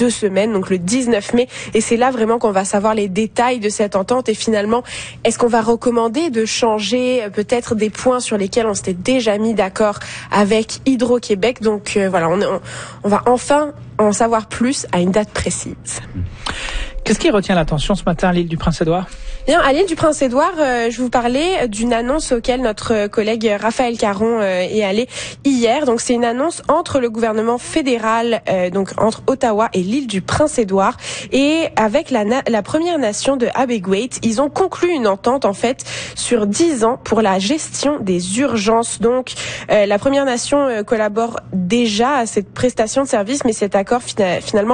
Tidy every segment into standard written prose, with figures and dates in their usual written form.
2 semaines, donc le 19 mai. Et c'est là vraiment qu'on va savoir les détails de cette entente. Et finalement, est-ce qu'on va recommander de changer peut-être des points sur lesquels on s'était déjà mis d'accord avec Hydro-Québec. Donc voilà, on va enfin en savoir plus à une date précise. Qu'est-ce qui retient l'attention ce matin à l'île du Prince-Édouard? Bien, à l'île du Prince-Édouard, je vous parlais d'une annonce auquel notre collègue Raphaël Caron est allé hier. Donc c'est une annonce entre le gouvernement fédéral, donc entre Ottawa et l'île du Prince-Édouard, et avec la Première Nation de Abegweit. Ils ont conclu une entente en fait sur 10 ans pour la gestion des urgences. Donc la Première Nation collabore déjà à cette prestation de service, mais cet accord finalement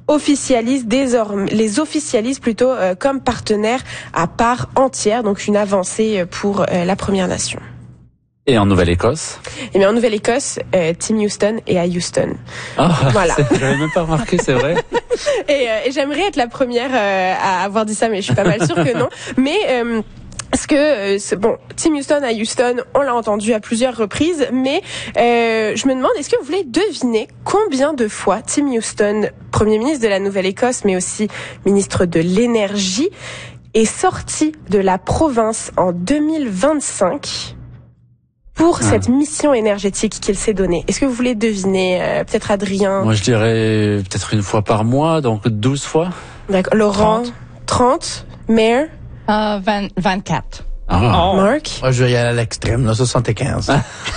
les officialise plutôt comme partenaires à part entière, donc une avancée pour la Première Nation. Et en Nouvelle-Écosse? Et bien en Nouvelle-Écosse, Tim Houston est à Houston. Ah, voilà. J'avais même pas remarqué, c'est vrai. Et j'aimerais être la première à avoir dit ça, mais je suis pas mal sûre que non. Mais parce que Tim Houston à Houston, on l'a entendu à plusieurs reprises, mais je me demande, est-ce que vous voulez deviner combien de fois Tim Houston, Premier ministre de la Nouvelle-Écosse, mais aussi ministre de l'Énergie, est sorti de la province en 2025 pour cette mission énergétique qu'il s'est donnée? Est-ce que vous voulez deviner, peut-être Adrien? Moi, je dirais peut-être une fois par mois, donc 12 fois. D'accord. Laurent? 30. Mayor? 24. Ah. Marc? Moi, je vais y aller à l'extrême, là, 75.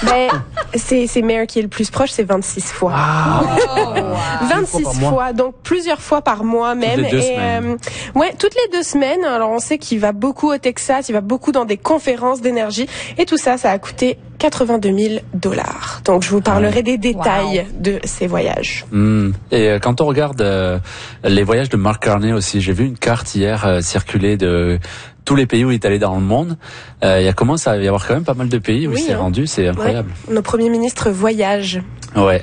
C'est Mayor qui est le plus proche, c'est 26 fois. Wow. 26 fois, donc plusieurs fois par mois même. Toutes les 2 semaines. Toutes les 2 semaines. Alors on sait qu'il va beaucoup au Texas, il va beaucoup dans des conférences d'énergie, et tout ça, ça a coûté $82 000. Donc je vous parlerai des détails de ces voyages. Et quand on regarde les voyages de Mark Carney aussi, j'ai vu une carte hier circuler de tous les pays où il est allé dans le monde. Il commence à y avoir quand même pas mal de pays où il s'est rendu, c'est incroyable. Ouais. Nos premiers ministres voyagent. Ouais.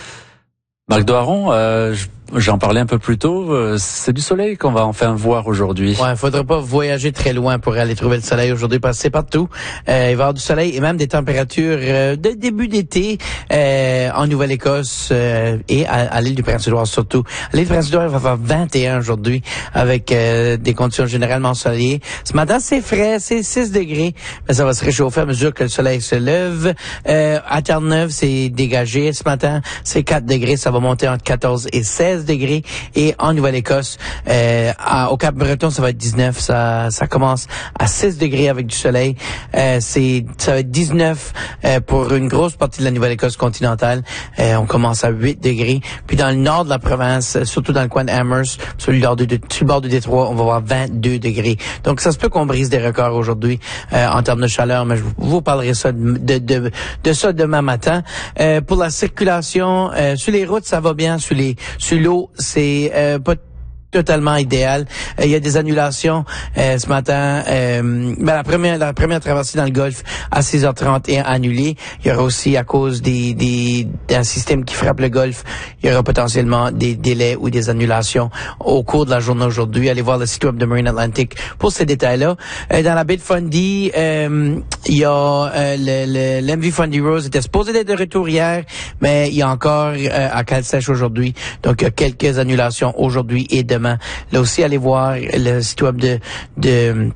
Marc Doiron, j'en parlais un peu plus tôt, c'est du soleil qu'on va enfin voir aujourd'hui. Ouais, faudrait pas voyager très loin pour aller trouver le soleil aujourd'hui, parce que c'est partout. Il va y avoir du soleil et même des températures de début d'été en Nouvelle-Écosse et à l'île du Prince-Édouard surtout. À l'île du Prince-Édouard, il va faire 21 aujourd'hui avec des conditions généralement ensoleillées. Ce matin, c'est frais, c'est 6 degrés, mais ça va se réchauffer à mesure que le soleil se lève. À Terre-Neuve, c'est dégagé. Ce matin, c'est 4 degrés, ça va monter entre 14 et 16 degrés, et en Nouvelle-Écosse, au Cap-Breton, ça va être 19. Ça commence à 6 degrés avec du soleil. Ça va être 19 pour une grosse partie de la Nouvelle-Écosse continentale. On commence à 8 degrés. Puis dans le nord de la province, surtout dans le coin de Amherst, sur le bord de Détroit, on va avoir 22 degrés. Donc ça se peut qu'on brise des records aujourd'hui en termes de chaleur, mais je vous parlerai ça de ça demain matin. Pour la circulation, sur les routes, ça va bien. Sur l'eau, c'est pas totalement idéal. Il y a des annulations ce matin. La première traversée dans le Golfe à 6h30 est annulée. Il y aura aussi, à cause d'un système qui frappe le Golfe, il y aura potentiellement des délais ou des annulations au cours de la journée aujourd'hui. Allez voir le site web de Marine Atlantic pour ces détails-là. Dans la baie de Fundy, il y a le MV Fundy Rose était supposé être de retour hier, mais il y a encore à Cale-Sèche aujourd'hui. Donc il y a quelques annulations aujourd'hui et demain. Là aussi, allez voir le site web de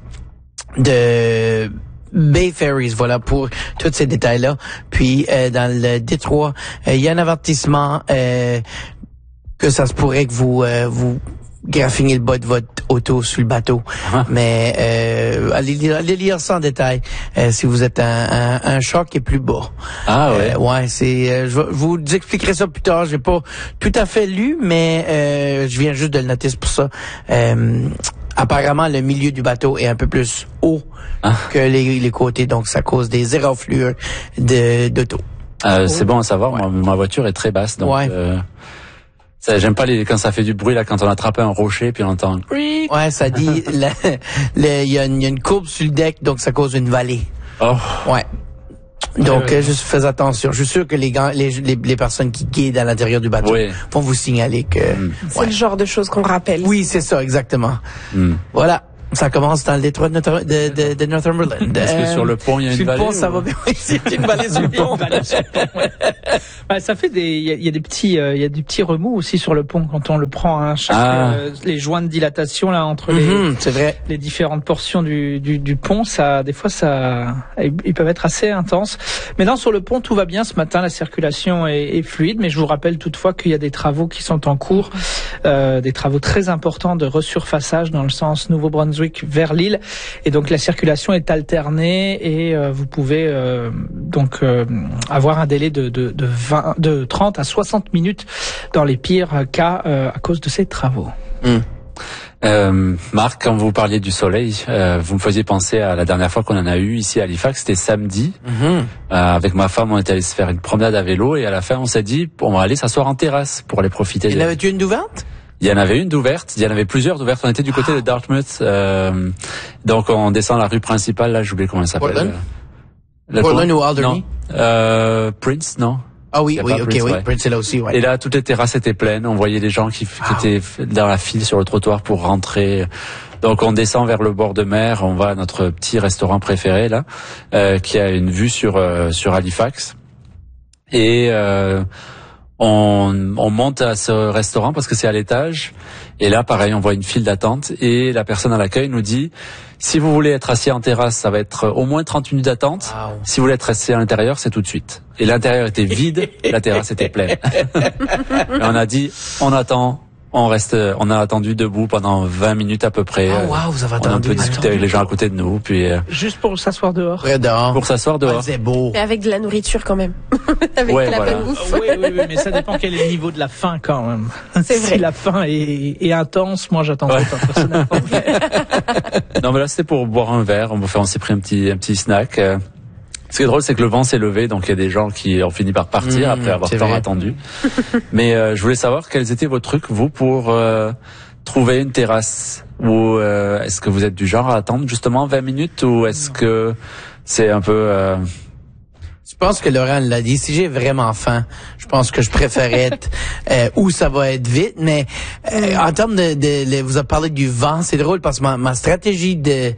Bay Ferries, voilà, pour tous ces détails-là. Puis dans le Détroit, il y a un avertissement que ça se pourrait que vous graffinez le bas de votre auto sur le bateau. Mais allez lire ça en détail si vous êtes un choc qui est plus bas. Ah ouais. Je vous expliquerai ça plus tard. J'ai pas tout à fait lu, mais je viens juste de le noter pour ça. Apparemment, le milieu du bateau est un peu plus haut que les côtés, donc ça cause des éraflures d'auto. C'est bon à savoir. Ma voiture est très basse, donc. J'aime pas quand ça fait du bruit là, quand on attrape un rocher puis on entend. Ouais, ça dit il y a une courbe sur le deck, donc ça cause une vallée. Oh. Ouais. Donc juste faites attention. Je suis sûr que les personnes qui guident à l'intérieur du bateau vont vous signaler que c'est le genre de choses qu'on rappelle. Oui, c'est ça exactement. Voilà. Ça commence dans le détroit de Northumberland. Est-ce que sur le pont, il y a une vallée? Ça va bien. C'est une vallée sur le pont. Ça fait il y a des petits remous aussi sur le pont quand on le prend, hein, les joints de dilatation là entre c'est vrai. les différentes portions du pont, ça, des fois, ils peuvent être assez intenses. Mais non, sur le pont, tout va bien ce matin, la circulation est fluide, mais je vous rappelle toutefois qu'il y a des travaux qui sont en cours, des travaux très importants de resurfaçage dans le sens Nouveau-Brunswick vers l'île, et donc la circulation est alternée et vous pouvez avoir un délai de 30 à 60 minutes dans les pires cas à cause de ces travaux. Marc, quand vous parliez du soleil, vous me faisiez penser à la dernière fois qu'on en a eu ici à Halifax, c'était samedi. Avec ma femme, on était allé se faire une promenade à vélo et à la fin, on s'est dit, on va aller s'asseoir en terrasse pour aller profiter. Il y en avait-tu une d'ouverte? Il y en avait une d'ouverte, il y en avait plusieurs d'ouvertes. On était du côté de Dartmouth, donc on descend la rue principale. Là, j'oublie comment elle s'appelle. Portland ou Alderney? Non. Prince, non. Ah oui, Prince, oui, ouais. Prince est là aussi, ouais. Et là, toutes les terrasses étaient pleines. On voyait les gens qui étaient dans la file sur le trottoir pour rentrer. Donc, on descend vers le bord de mer. On va à notre petit restaurant préféré, là, qui a une vue sur Halifax. Et, on monte à ce restaurant parce que c'est à l'étage. Et là, pareil, on voit une file d'attente. Et la personne à l'accueil nous dit, si vous voulez être assis en terrasse, ça va être au moins 30 minutes d'attente. Wow. Si vous voulez être assis à l'intérieur, c'est tout de suite. Et l'intérieur était vide, la terrasse était pleine. Et on a dit, on attend. On a attendu debout pendant 20 minutes à peu près. Vous avez attendu. On a un peu discuté avec les gens à côté de nous, puis juste pour s'asseoir dehors. Pour s'asseoir dehors. C'est beau. Mais avec de la nourriture quand même. Avec la bonne bouffe. Oui, mais ça dépend quel est le niveau de la faim quand même. C'est vrai. Si la faim est intense, moi j'attendrai pas personnellement. Non, mais là c'était pour boire un verre. On s'est pris un petit snack. Ce qui est drôle, c'est que le vent s'est levé, donc il y a des gens qui ont fini par partir après avoir tant attendu. Mais je voulais savoir quels étaient vos trucs, vous, pour trouver une terrasse. Ou est-ce que vous êtes du genre à attendre justement 20 minutes ou est-ce que c'est un peu... Je pense que Laurent l'a dit. Si j'ai vraiment faim, je pense que je préférais être où ça va être vite. Mais en termes vous avez parlé du vent, c'est drôle parce que ma stratégie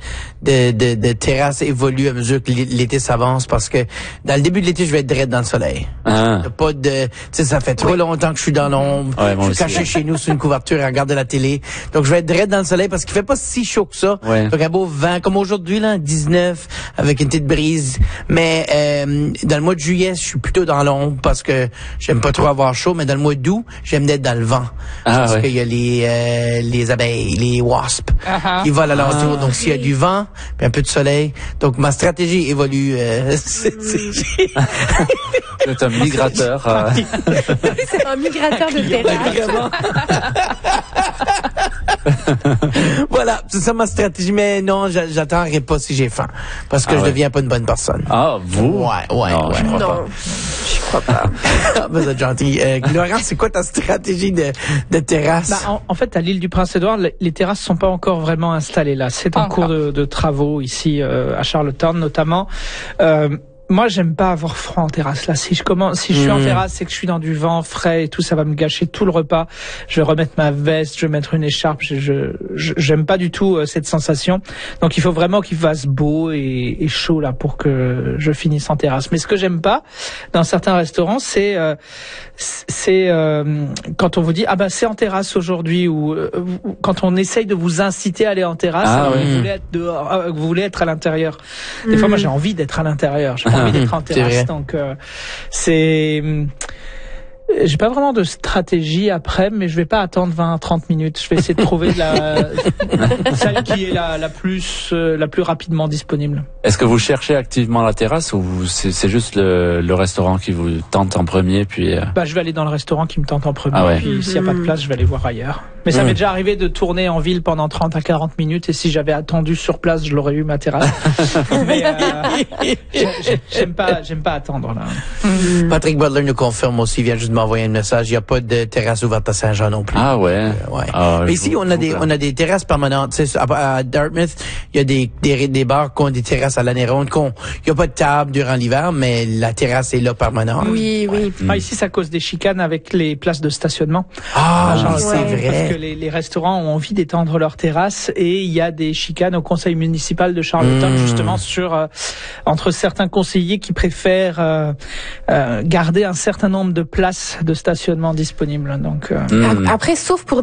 de terrasse évolue à mesure que l'été s'avance. Parce que dans le début de l'été, je vais être direct dans le soleil. Pas de, tu sais, ça fait trop longtemps que je suis dans l'ombre. Je suis caché chez nous sous une couverture à regarder la télé. Donc je vais être direct dans le soleil parce qu'il fait pas si chaud que ça. Donc un beau vent comme aujourd'hui là, 19 avec une petite brise. Mais dans le mois de juillet, je suis plutôt dans l'ombre parce que j'aime pas trop avoir chaud, mais dans le mois d'août, j'aime d'être dans le vent. Parce qu'il y a les abeilles, les wasps qui volent alentour. Donc s'il y a du vent, puis un peu de soleil. Donc ma stratégie évolue. C'est un migrateur. C'est un migrateur de terrasse. Voilà, c'est ça ma stratégie. Mais non, j'attendrai pas si j'ai faim. Parce que je deviens pas une bonne personne. Ah, vous? Ouais. Non, je crois pas. Vous êtes gentil. Laurent, c'est quoi ta stratégie de terrasse? En fait, à l'île du Prince-Édouard, les terrasses sont pas encore vraiment installées là. C'est en cours de travaux ici à Charlottetown notamment. Moi, j'aime pas avoir froid en terrasse. Là, si je suis en terrasse, c'est que je suis dans du vent frais et tout, ça va me gâcher tout le repas. Je vais remettre ma veste, je vais mettre une écharpe. J'aime pas du tout cette sensation. Donc, il faut vraiment qu'il fasse beau et chaud là pour que je finisse en terrasse. Mais ce que j'aime pas dans certains restaurants, c'est quand on vous dit c'est en terrasse aujourd'hui ou quand on essaye de vous inciter à aller en terrasse, vous voulez être dehors, vous voulez être à l'intérieur. Des fois, moi, j'ai envie d'être à l'intérieur. J'ai pas envie d'être en terrasse, donc j'ai pas vraiment de stratégie après, mais je vais pas attendre 20-30 minutes. Je vais essayer de trouver celle qui est la plus rapidement disponible. Est-ce que vous cherchez activement la terrasse ou c'est juste le restaurant qui vous tente en premier puis je vais aller dans le restaurant qui me tente en premier, puis s'il y a pas de place, je vais aller voir ailleurs. Mais ça m'est déjà arrivé de tourner en ville pendant 30 à 40 minutes et si j'avais attendu sur place, je l'aurais eu ma terrasse. Mais j'aime pas attendre là. Patrick Butler nous confirme aussi, il vient juste de m'a envoyé un message. Il n'y a pas de terrasse ouverte à Saint-Jean non plus. Ah ouais. Ouais. Ah, mais ici, on a des terrasses permanentes. Tu sais, à Dartmouth, il y a des bars qui ont des terrasses à l'année ronde. Il n'y a pas de table durant l'hiver, mais la terrasse est là permanente. Oui. Ici, ça cause des chicanes avec les places de stationnement. Ah, Genre, c'est vrai. Parce que les restaurants ont envie d'étendre leurs terrasses et il y a des chicanes au conseil municipal de Charlottetown, justement, sur entre certains conseillers qui préfèrent garder un certain nombre de places de stationnement disponibles. Donc, Après, sauf pour